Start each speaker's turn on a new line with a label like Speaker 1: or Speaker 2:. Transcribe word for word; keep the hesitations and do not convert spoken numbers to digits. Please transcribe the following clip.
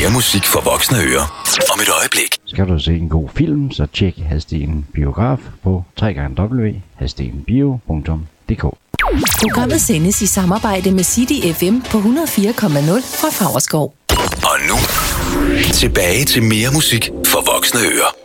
Speaker 1: Mere musik for voksne ører om et øjeblik.
Speaker 2: Skal du se en god film, så tjek Hadsten Biograf på w w w punktum hadsten bio punktum d k.
Speaker 3: Programmet sendes i samarbejde med City F M på hundrede og fire komma nul fra Favrskov.
Speaker 1: Og nu, tilbage til mere musik for voksne ører.